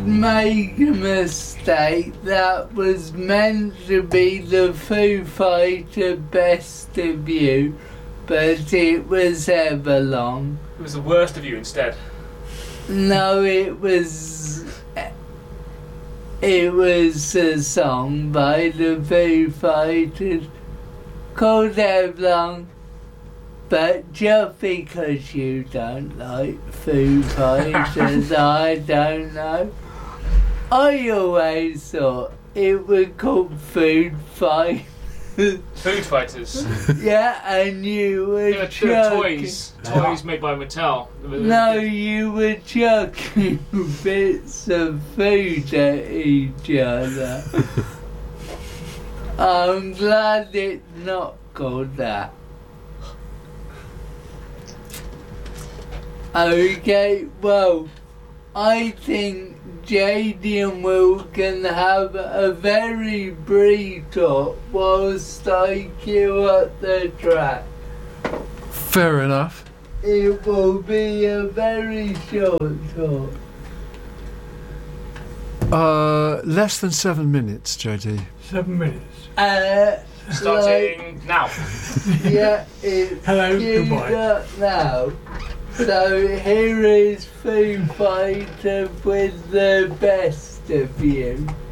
did make a mistake. That was meant to be the Foo Fighter Best of You, but it was Everlong. It was the worst of you instead. No, it was a song by the Foo Fighters called Everlong. But just because you don't like Foo Fighters, I don't know. I always thought it was called Food Fight. Food Fighters. Yeah, and you were They were chucking... toys made by Mattel. No, you were chucking bits of food at each other. I'm glad it's not called that. Okay, well, I think JD and Will can have a very brief talk whilst I queue up the track. Fair enough. It will be a very short talk. Less than 7 minutes, JD. 7 minutes. Starting now. Yeah, it's Hello, queued goodbye. up now. So here is Foo Fighter with the Best of You.